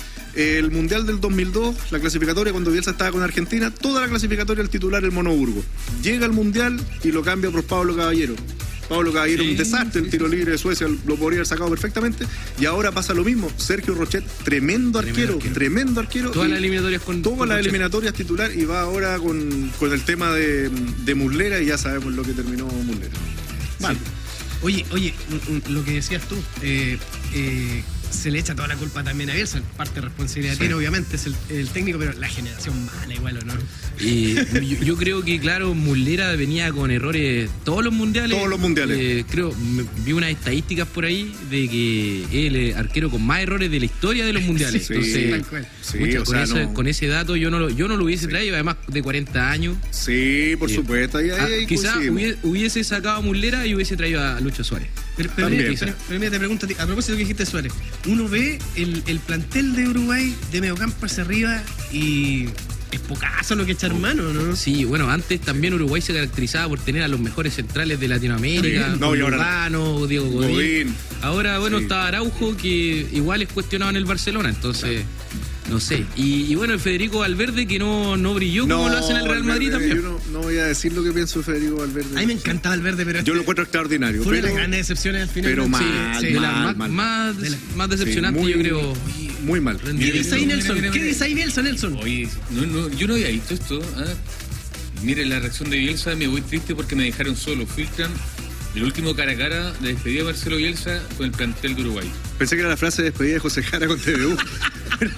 El Mundial del dos mil dos, la clasificatoria cuando Bielsa estaba con Argentina, toda la clasificatoria el titular el Mono Burgo. Llega al Mundial y lo cambia por Pablo Caballero. Pablo Caballero, Sí, un desastre, sí, el tiro libre de Suecia lo podría haber sacado perfectamente. Y ahora pasa lo mismo. Sergio Rochet, tremendo arquero, arquero. tremendo arquero. Todas y las eliminatorias con. todas con las Rochet. eliminatorias titular y va ahora con, con el tema de, de Muslera y ya sabemos lo que terminó Muslera. Mal. Oye, oye, un- un- lo que decías tú, eh, eh, se le echa toda la culpa también a Bielsa. Parte de responsabilidad Sí. tiene, obviamente, es el, el técnico, pero la generación mala igual, ¿o no? Y yo, yo creo que, claro, Muslera venía con errores todos los mundiales. Todos los mundiales. Eh, creo, me- vi unas estadísticas por ahí de que es el arquero con más errores de la historia de los mundiales. Sí, Entonces, tal cual. sí, pucha, o con, sea, ese, no- con ese dato yo no lo, yo no lo hubiese traído, además de cuarenta años. Sí, por Sí. supuesto. Ahí, Ah, ahí quizás coincidimos. hubiese, hubiese sacado a Muslera y hubiese traído a Lucho Suárez. Pero, pero, También. mira, pero- pero mira, te pregunto a ti, a propósito de lo que dijiste Suárez, uno ve el, el plantel de Uruguay de mediocampo hacia arriba y es pocazo lo que echar mano, ¿no? Sí, bueno, antes también Uruguay se caracterizaba por tener a los mejores centrales de Latinoamérica, Sí. No, con y ahora- Lugano, Diego Godín. Godín. Ahora, bueno, Sí. está Araujo, que igual es cuestionado en el Barcelona, entonces, no sé. Y, y bueno, el Federico Valverde, que no, no brilló como lo hace en el Real Madrid Valverde, también. Yo no, no voy a decir lo que pienso de Federico Valverde. A mí me encantaba el verde, pero Yo lo encuentro extraordinario. fue una de pero- las grandes decepciones al final. pero ¿no? mal, Sí, de sí. las mal, más, mal. más, De la- más Sí, decepcionantes, muy- yo creo. Muy mal. ¿Qué Mira, dice ahí mira, Nelson? mira, ¿Qué mira. dice ahí Nelson, Nelson? Oye, no, no, yo no había visto esto. ¿ah? Mire la reacción de Bielsa, me voy triste porque me dejaron solo. Filtran el último cara a cara de despedida de Marcelo Bielsa con el plantel de Uruguay. Pensé que era la frase de despedida de José Jara con T V U. pero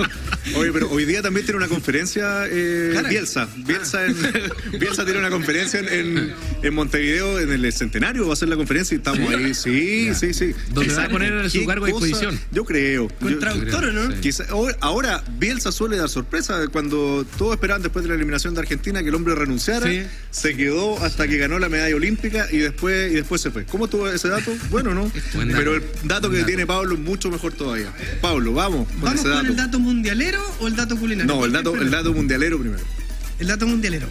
Oye, pero hoy día también tiene una conferencia eh, Jara. Bielsa. Bielsa, en, Bielsa tiene una conferencia en, en, en Montevideo, en el Centenario, va a ser la conferencia y estamos ahí. Sí, sí, sí. Donde va a poner a su ¿Qué cargo a cosa? disposición. Yo creo. Con Yo- traductor, ¿o no? Sí. Quizá- ahora- ahora, Bielsa suele dar sorpresa. Cuando todos esperaban después de la eliminación de Argentina que el hombre renunciara, Sí. se quedó hasta que ganó la medalla olímpica y después y después se fue. ¿Cómo tuvo ese dato? Bueno, no. Buen dato. Pero el dato que Buen dato. tiene Pablo es mucho mejor todavía. Pablo, vamos con ¿Vamos ese con dato. el dato mundialero o el dato culinario? No, el dato, el dato mundialero primero. El dato mundialero.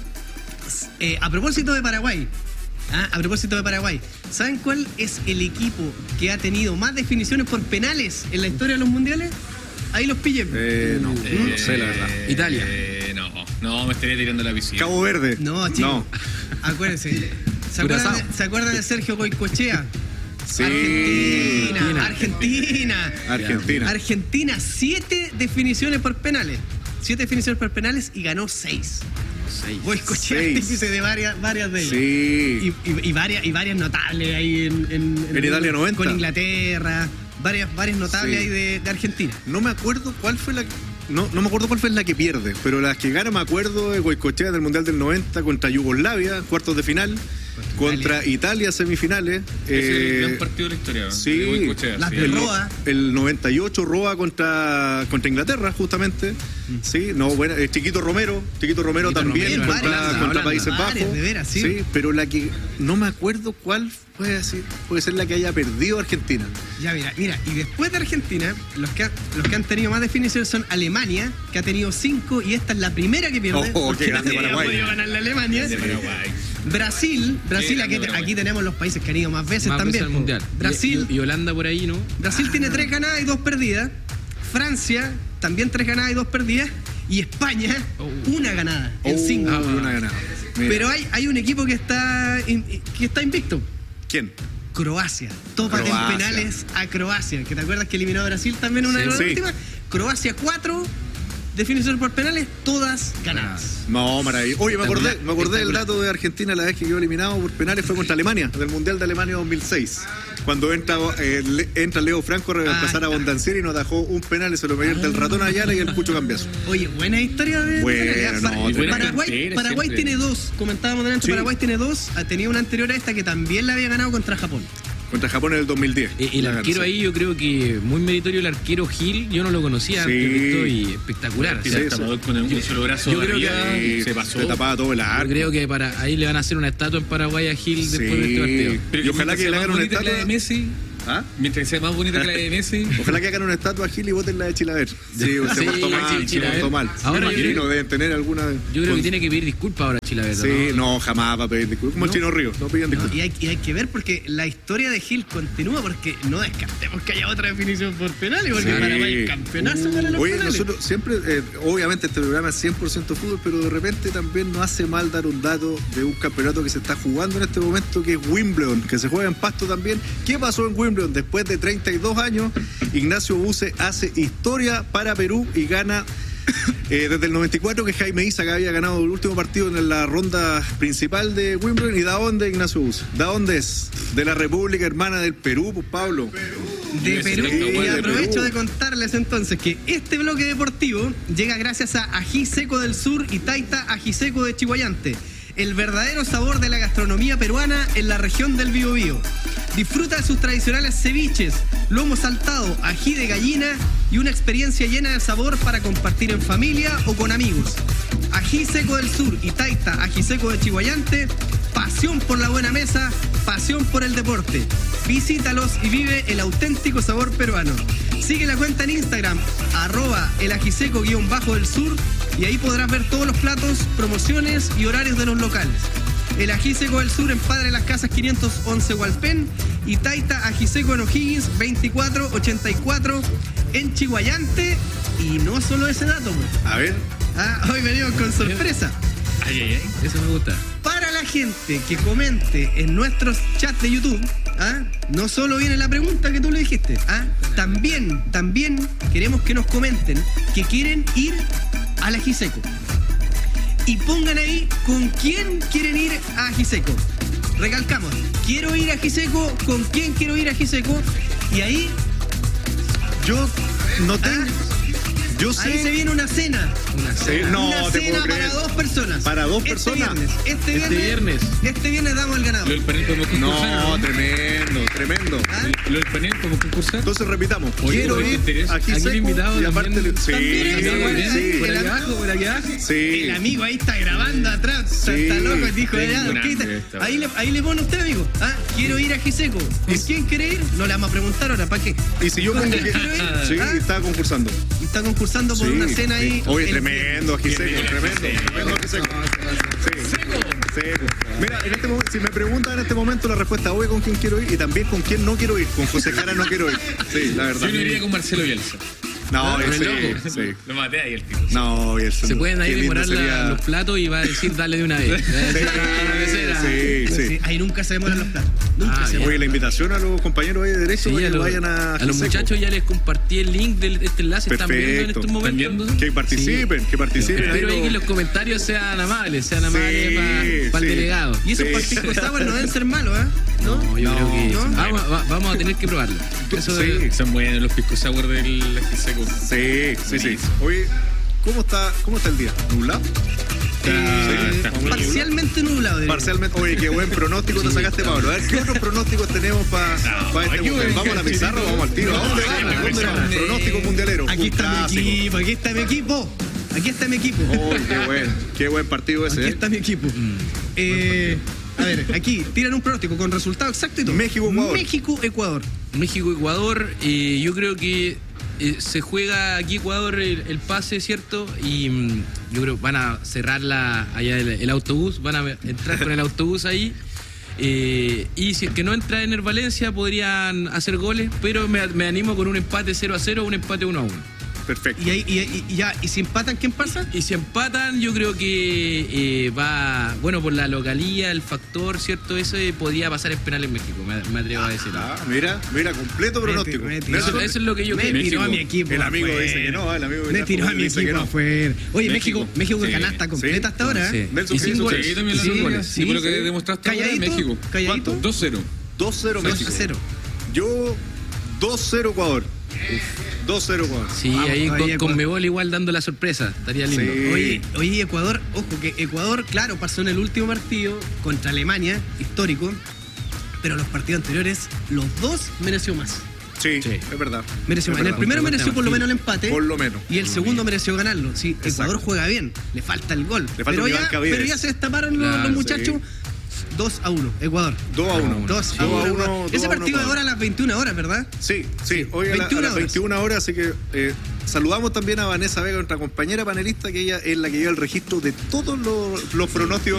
Eh, a propósito de Paraguay. ah, a propósito de Paraguay. ¿Saben cuál es el equipo que ha tenido más definiciones por penales en la historia de los mundiales? Ahí los pillé. Eh, no, no sé la verdad. Italia. Eh, no, no, me estaría tirando la piscina. Cabo Verde. No, chicos. Acuérdense. ¿Se Curazao. acuerdan, de, ¿Se acuerdan de Sergio Goicoechea? Sí. Argentina. Argentina. Argentina. Argentina, siete definiciones por penales. Siete definiciones por penales y ganó seis. Seis. Goicoechea Seis. artífice de varias, varias de ellas. Sí. Y, y- y varias, y varias notables ahí en, en, En Italia noventa. Con Inglaterra. Varias, varias notables Sí. ahí de, de Argentina. No me acuerdo cuál fue la no, no me acuerdo cuál fue la que pierde, pero las que gana me acuerdo de Goicoechea del Mundial del noventa contra Yugoslavia, cuartos de final, contra Italia, semifinales. Ese es el eh, gran partido de la historia. sí, de Goicoechea, las sí. de el, Roa. el noventa y ocho Roa contra, contra Inglaterra, justamente. Sí, no, bueno, eh, Chiquito Romero, Chiquito Romero Chiquito también Romero, contra, varias, contra Holanda. Países Varias, Bajos. de veras, sí. pero la que no me acuerdo cuál puede decir, puede ser la que haya perdido Argentina. Ya, mira, mira, y después de Argentina, los que, han- los que han tenido más definiciones son Alemania, que ha tenido cinco, y esta es la primera que pierde. Oh, porque qué grande nadie había Paraguay. podido ganar la Alemania. De Paraguay. Brasil, Brasil, Qué aquí, grande Paraguay. aquí tenemos los países que han ido más veces Más también. veces al mundial. Brasil, Y, y Holanda por ahí, ¿no? Brasil tiene tres ganadas y dos perdidas. Francia, también tres ganadas y dos perdidas. Y España, Oh. una ganada en Oh, cinco. una ganada. Mira. Pero hay, hay un equipo que está, in- que está invicto. ¿Quién? Croacia. Topa en Croacia. penales a Croacia. ¿Que te acuerdas que eliminó a Brasil también una Sí, de las sí. últimas? Croacia cuatro, definiciones por penales, todas ganadas. No, maravilloso. Oye, me acordé, Espectacular, me acordé del espectacular. dato de Argentina la vez que quedó eliminado por penales fue contra Alemania, del Mundial de Alemania dos mil seis. Cuando entra, eh, le- entra Leo Franco a reemplazar Ah, a Bondancieri y nos dejó un penal y se lo metió el ratón Ayala y el Cucho Cambiaso. Oye, buena historia de Bueno, de- no, Para- y buena Paraguay, cantera Paraguay siempre. tiene dos, comentábamos delante, Sí. Paraguay tiene dos, ha tenido una anterior a esta que también la había ganado contra Japón. Contra Japón en el dos mil diez. Eh, El La ganó, arquero sí. ahí yo creo que muy meritorio el arquero Gil, yo no lo conocía Sí. antes de esto y espectacular. Sí, O sea, sí. Tapador con un solo brazo yo creo que arriba, Sí, se pasó. Se tapaba todo el yo arco. creo que para ahí le van a hacer una estatua en Paraguay a Gil después de este partido. Pero Y ojalá mientras que sea le más hagan una bonita que la de estatua. Messi, ¿Ah? mientras sea más bonita que la de Messi. Ojalá que hagan una estatua a Gil y voten la de Chilaver. Sí, se Sí, portó mal, sí, se Chilaver. portó mal. Ahora Ahora yo creo- no deben tener alguna. Yo creo que tiene que pedir disculpas ahora Chilaver. Sí, no, jamás va a pedir disculpas. Como el Chino Río, no pidan disculpas. Y hay, y hay que ver porque la historia de Gil continúa porque no descartemos que haya otra definición por penales porque Sí. Paraguay es campeonazo para los Oye, penales. nosotros siempre, eh, obviamente este programa es cien por ciento fútbol, pero de repente también nos hace mal dar un dato de un campeonato que se está jugando en este momento, que es Wimbledon, que se juega en Pasto también. ¿Qué pasó en Wimbledon? Después de treinta y dos años, Ignacio Buse hace historia para Perú y gana eh, desde el noventa y cuatro, que Jaime Isa, que había ganado el último partido en la ronda principal de Wimbledon. ¿Y da dónde Ignacio Buse? ¿Da dónde es? De la República Hermana del Perú, pues Pablo. de Sí, Perú. sí, Y de aprovecho Perú. de contarles entonces que este bloque deportivo llega gracias a Ají Seco del Sur y Taita Ají Seco de Chihuayante. El verdadero sabor de la gastronomía peruana en la región del Biobío. Disfruta de sus tradicionales ceviches, lomo saltado, ají de gallina y una experiencia llena de sabor para compartir en familia o con amigos. Ají Seco del Sur y Taita Ají Seco de Chihuayante, pasión por la buena mesa, pasión por el deporte. Visítalos y vive el auténtico sabor peruano. Sigue la cuenta en Instagram, arroba el ajiseco guión bajo del sur, y ahí podrás ver todos los platos, promociones y horarios de los locales. El Ají Seco del Sur en Padre Las Casas quinientos once Hualpén y Taita Ají Seco en O'Higgins veinticuatro ochenta y cuatro en Chihuayante. Y no solo ese dato, pues. A ver, Ah, hoy venimos con sorpresa. Ay, ay, ay. Eso me gusta. Para la gente que comente en nuestros chats de YouTube, ¿ah? No solo viene la pregunta que tú le dijiste, ¿ah? También, también queremos que nos comenten que quieren ir al Ají Seco. Y pongan ahí con quién quieren ir a Ají Seco. Recalcamos, quiero ir a Ají Seco, con quién quiero ir a Ají Seco. Y ahí, yo no tengo. ¿ah? Yo sé. Ahí se viene una cena. Una Sí, cena. no una te cena puedo creer. para dos personas. Para dos Este personas. viernes, este viernes. Este viernes. Este viernes damos el ganador. Lo del panel podemos concursar. No, tremendo, tremendo. ¿Ah? Lo del panel podemos concursar. Entonces repitamos. Oye, Quiero ¿te ir interesa? aquí Aquí el seco invitado y aparte también. le- sí, También es sí, igual, sí, ¿eh? Por El aquí am- abajo, por aquí abajo. sí. El amigo ahí está grabando atrás. Sí. Está loco. Dijo, Tengo ya, un ¿qué hambre tal? esta ahí, le, weá. ahí le pone usted, amigo. Ah, quiero ir a Giseco. ¿Con quién quiere ir? No le vamos a preguntar ahora. ¿Para qué? Y si yo ¿Con pongo quién que. quiero ir? Sí, ¿Ah? está concursando. Está concursando por Sí, una cena ahí. sí. Oye, el- tremendo, aquí seco, Bienvenido, tremendo, Giseco. tremendo aquí seco. Sí. Seco. Mira, en este momento, si me preguntan en este momento la respuesta, obvio con quién quiero ir y también con quién no quiero ir. Con José Cara no quiero ir. Sí, la verdad. Yo no iría con Marcelo Bielsa. No, Pero sí, loco. sí. Lo maté ahí el tipo. No, y eso Se no. pueden ahí Qué lindo demorar la- sería- los platos y va a decir dale de una vez. Va a decir, "Ah, la mesera". Sí, sí, Sí, sí. ahí nunca se demoran los platos. Nunca Ah, se bien. demoran. Oye, la invitación a los compañeros ahí de derecho Sí, para a, que los, vayan a. a los Giseco. muchachos ya les compartí el link de este enlace. Están viendo en Perfecto. estos momentos. ¿Están viendo? entonces. Que participen, que participen. Espero ahí ahí que los- los comentarios sean amables, sean Sí, amables para sí. el delegado. Y esos Sí. partidos sour no deben ser malos, ¿eh? ¿No? No, yo No, creo que ¿no? vamos, va- vamos a tener que probarlo. Eso Sí. de- Son buenos los pisco sour del Giseco. Sí, sí, sí. Oye, ¿cómo está, cómo está el día? ¿Nublado? Eh, está muy parcialmente nublado. diría. Parcialmente. Oye, qué buen pronóstico te sacaste, Pablo. A ver, ¿qué otros pronósticos tenemos para este aquí mundial? voy, ¿Vamos a la pizarra o vamos al tiro? ¿A dónde no, vamos? no, ¿A dónde no, vamos? no, Pronóstico mundialero. Aquí Un está clásico. mi equipo, aquí está mi equipo. Aquí está mi equipo. Uy, qué buen, qué buen partido ese, Aquí ¿eh? está mi equipo. Eh, a ver, aquí tiran un pronóstico con resultado exacto y todo. México-Ecuador. México-Ecuador. México-Ecuador, eh, yo creo que eh, se juega aquí Ecuador el, el pase, ¿cierto? Y mm, yo creo que van a cerrar la, allá el, el autobús, van a entrar con el autobús ahí. Eh, y si es que no entra en el Valencia, podrían hacer goles, pero me, me animo con un empate cero a cero o un empate uno a uno. Perfecto. Y, ahí, y, y- y ya, y si empatan, ¿quién pasa? Y si empatan, yo creo que eh, va, bueno, por la localía, el factor, ¿cierto? Eso eh, podría pasar en penales en México, me, me atrevo a decirlo. Ah, mira, mira, completo pronóstico. Me tiró- Nelson, Eso, eso es lo que yo me creo. tiró a mi México. equipo. el amigo afuera. dice que no, el amigo Me tiró a mi dice que equipo no. afuera. Oye, México, México. México con Sí. canasta completa Sí. hasta ahora. Sí. ¿eh? Nelson, Y sin ¿qué goles. Sí, también Y la sin lógica. goles. Sí, por lo que demostraste ahora en Calladito, México. calladito. ¿Cuánto? dos cero. dos cero dos a México. cero. Yo dos cero Ecuador. dos cero Ecuador. Sí, Vamos, ahí ahí, con, Ecuador. con Mebol igual dando la sorpresa, estaría lindo. Sí. Oye, oye, Ecuador, ojo que Ecuador, claro, pasó en el último partido contra Alemania, histórico, pero los partidos anteriores, los dos mereció más. Sí, Sí. es verdad. Mereció Es más. En el verdad. primero Con mereció por lo Martín. menos el empate. Por lo menos. Y el segundo mereció ganarlo. Sí, Ecuador juega bien, le falta el gol. Le falta pero, un ya, Iván Caviedes. pero ya se destaparon los, Claro, los muchachos. dos a uno, Ecuador. dos a uno. dos a dos a uno. uno, Ecuador. dos Ese a uno partido es Ecuador. ahora a las veintiuna horas, ¿verdad? Sí, sí, hoy a, la- a veintiuna las horas. veintiuna horas, así que eh, saludamos también a Vanessa Vega, nuestra compañera panelista, que ella es la que lleva el registro de todos los, los pronósticos